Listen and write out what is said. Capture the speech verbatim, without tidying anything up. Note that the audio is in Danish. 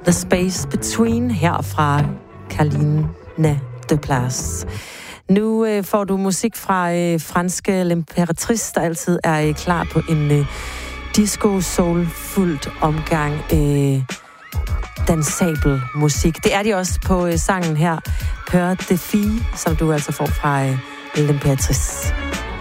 The Space Between her fra Carline de Place. Nu øh, får du musik fra øh, franske L'Impératrice, der altid er øh, klar på en øh, disco-soul-fuldt omgang øh, dansabel musik. Det er de også på øh, sangen her, Peur de Fille, som du altså får fra øh, L'Impératrice.